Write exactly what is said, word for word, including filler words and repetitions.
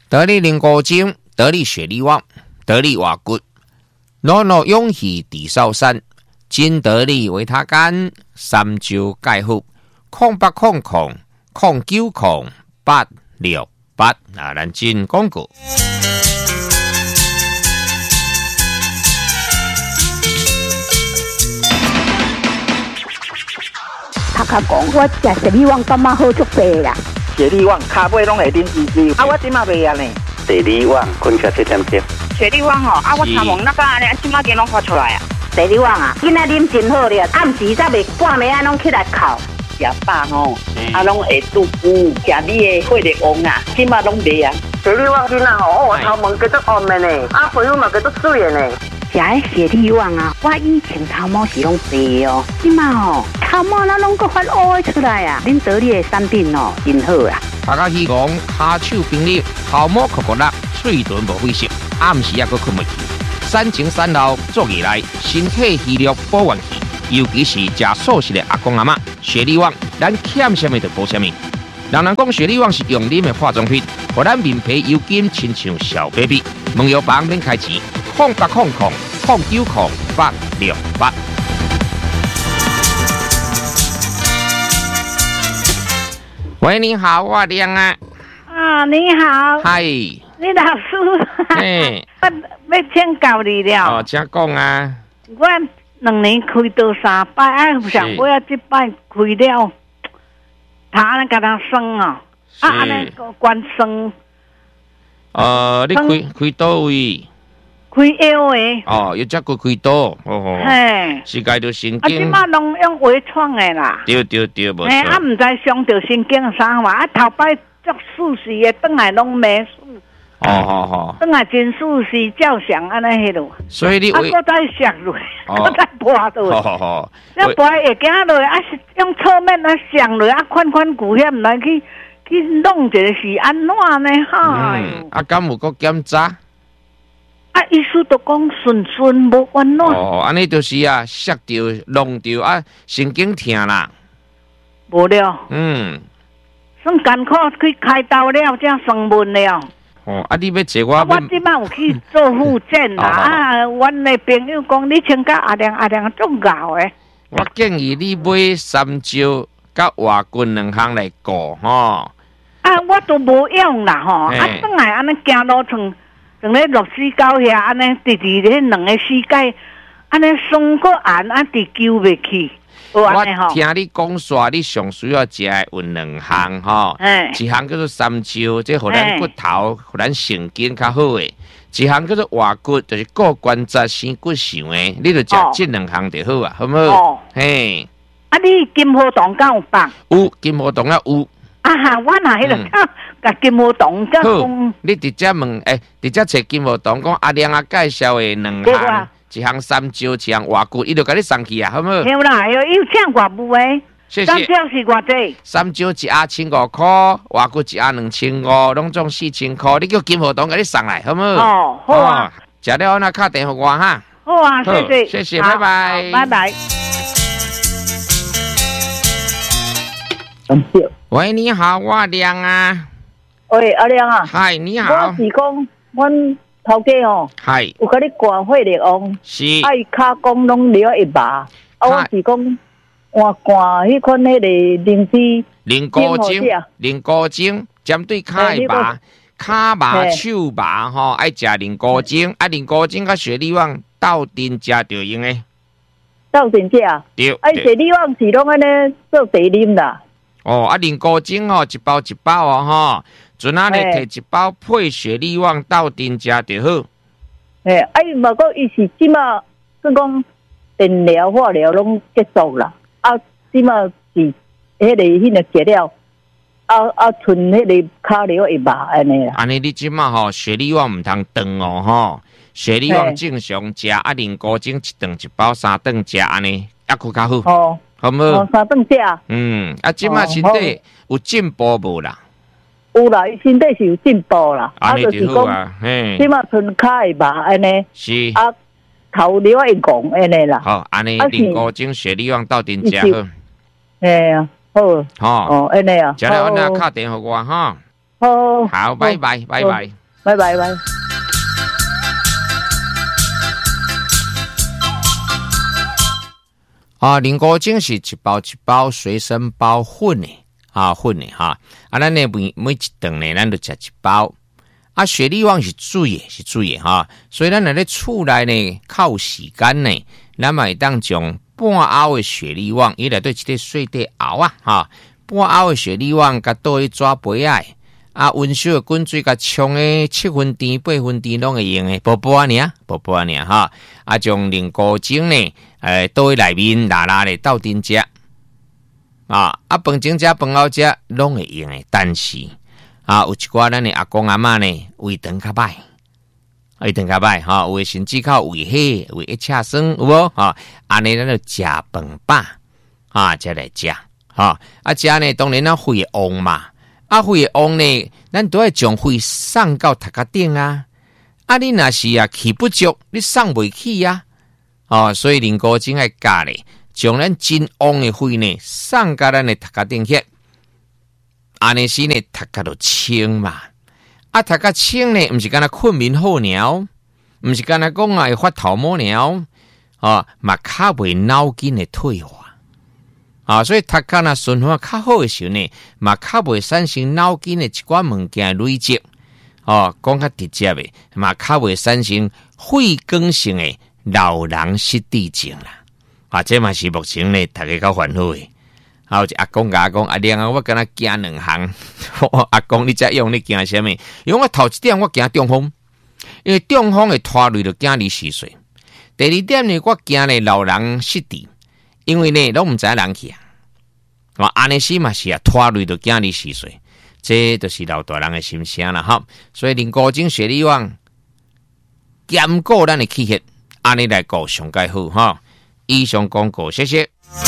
得力灵果精，得力雪力旺，得力瓦骨，诺诺勇气地少山，金得力维他干，三周钙护，空八空空，空九空八六八啊，咱进广告。 他甲讲，我食雪力旺感觉好足济啦。 雪力旺骹尾拢会啉滋滋，啊，我即马袂安尼。 雪力旺困起七点钟。 雪力旺吼，啊，我头毛那个安尼，即马间拢发出来啊。 雪力旺啊，囡仔啉真好咧，暗时才袂半暝啊，拢起来哭。 食饱吼，啊，拢会肚腹，食你的血力旺啊，即马拢袂啊。 雪力旺囡仔吼，我头毛叫做红的呢，啊，皮肤嘛叫做水的呢。 食诶雪力旺啊，我以前头毛是拢白哦，即马吼头毛那拢个发乌出来啊！恁得力的产品哦，真好啊！ 大家希望骹手冰力，头毛酷酷辣，嘴唇无灰色，暗时也阁困袂去。产前产后做起来，身体虚弱保元气，尤其是食素食的阿公阿嬷，雪力旺咱欠什么就补什么。人人讲雪力旺是用啉的化妆品，互咱面皮油金亲像小 baby。问药房免开钱。空八空空空九空八六八。喂，你好，我亮啊。 啊，你好。 嗨。 你老师。 嘿。 我要请教你了。 哦，请讲啊。 我两年开刀三摆，啊，想我要这摆开了，他安尼甲他生哦，啊，安尼关生。 呃，你开开刀位？ 开腰的哦，要只个开刀，哦哦， 嘿， 是该着神经。 啊，即马拢用微创的啦。 对对对，无错。 嘿，啊，唔知伤着神经啥嘛？啊，头摆足舒适的，转来拢没事。 哦哦哦。 转来真舒适，照常安尼迄落。 所以你啊，搁再削落，搁再拨落。 好好好。 那拨会行落，啊是用侧面啊上落，啊款款骨险来去去弄一个是安怎呢？哈。 嗯。啊，敢有搁检查？ 啊，医师都讲顺顺无烦恼。 哦，安尼就是啊，摔着、弄着啊，神经痛啦。 无了。 嗯。 算艰苦去开刀了，才算稳了。 哦，啊，你要坐我？ 我即摆有去做复健啦。啊，阮的朋友讲，你请教阿亮，阿亮足熬的。 我建议你买三招甲瓦骨两项来顾吼。 啊，我都无用啦吼。啊，转来安尼行路程。从咧落水沟遐，安尼直直咧两个膝盖，安尼松个按啊，直揪袂去。 我听你讲说，你上需要食的有两项吼，一项叫做三招，即互咱骨头、互咱神经较好诶；一项叫做瓦骨，就是固关节生骨上诶。你就食这两项就好啊，好唔好？哦，嘿。 啊，你金河洞敢有放？ 有金河洞啊有。 啊哈，我那迄个甲金河洞甲讲， 你直接问，诶、欸，直接找金河洞讲阿亮啊介绍的两项，一项三招，一项瓦骨，伊就甲你送去啊，好唔好？ 有啦，有有请外部诶， 谢谢。 三招是偌济？ 三招一盒千五块，瓦骨一盒两千五，拢总四千块。你叫金河洞甲你送来，好唔好？ 哦，好啊。 食了那敲电话我哈。 好啊，谢谢， 谢谢，拜拜， 拜拜。 喂，你好，我亮啊。 喂，阿亮啊。 嗨，你好。 我是讲，阮头家哦， 嗨， 有甲你灌血力旺， 是， 啊，伊骹讲拢了一麻，啊，我是讲，换灌迄款迄个灵芝， 灵果精，灵果精，针对骹的麻，骹麻、手麻吼，爱食灵果精，啊，灵果精甲雪力旺斗阵食就用诶。 斗阵食？ 对。 啊，雪力旺是拢安尼做茶啉啦。 哦，啊，灵果精吼，一包一包哦，吼，阵啊咧摕一包配雪力旺斗阵食就好。 诶，啊，伊无讲伊是即马算讲电疗、化疗拢结束啦，啊，即马是迄个迄个结了，啊啊，剩迄个骹疗会麻安尼啦。 安尼你即马吼雪力旺毋通断哦，吼，雪力旺正常食，啊，灵果精一顿一包三顿食安尼，抑佫较好。 哦。 好唔好？ 哦，三顿食。 嗯，啊，即马身体有进步无啦？ 有啦，伊身体是有进步啦。 啊，就是讲，嘿， 即马剩骹会麻安尼。 是。 啊，头了会戆安尼啦。 好，安尼灵果精、雪力旺斗阵食好。 嘿啊，好。 好。 哦，安尼啊。 食了安尼敲电话我哈。 好。 好，拜拜，拜拜。 拜拜拜。 啊，菱果精是一包一包随身包粉的啊，粉的哈。啊，咱呢每每一顿呢，咱就食一包。啊，雪莉旺是水的，是水的哈。所以咱来咧厝内呢，靠时间呢，咱嘛会当将半凹的雪莉旺，伊内底一个碎块熬啊哈。半凹的雪莉旺，甲倒去抓杯仔。啊，温烧的滚水，甲冲的七分甜、八分甜，拢会用的，薄薄啊尔，薄薄啊尔哈。啊，将菱果精呢，诶，倒去内面拉拉的斗阵食。啊，啊，饭前食、饭后食，拢会用的。但是啊，有一寡咱的阿公阿嬷呢，胃肠较歹，胃肠较歹哈，有的甚至靠胃火、胃一恰酸，有无哈？安尼咱就食饭饱啊，才来食哈。啊，食呢，当然咱肺会旺嘛。啊，肺会旺呢，咱都要将肺送到头壳顶啊！啊，你若是啊气不足，你送袂起啊！哦，所以菱果精爱加咧，将咱真旺的肺呢送到咱的头壳顶去，安尼时呢头壳就清嘛。啊，头壳清呢，毋是干那困眠好鸟，毋是干那讲啊会发头毛鸟，哦，嘛较袂脑筋的退化。啊，所以头壳若循环较好的时候呢，嘛较袂产生脑筋的一寡物件累积。哦，讲较直接的，嘛较袂产生肺梗性的老人失智症啦。啊，这嘛是目前呢大家较烦恼的。啊，有一阿公甲我讲，阿娘啊，我敢若惊两项。阿公，你才用你惊什么？因为我头一点我惊中风，因为中风会拖累着囝儿四岁。第二点呢，我惊呢老人失智。因为呢，拢毋知人去啊，我安尼时嘛是啊，拖累到囝儿四岁，这就是老大人的心声啦哈。所以菱果精、雪莉旺兼顾咱的气血，安尼来顾上介好哈。以上广告，谢谢。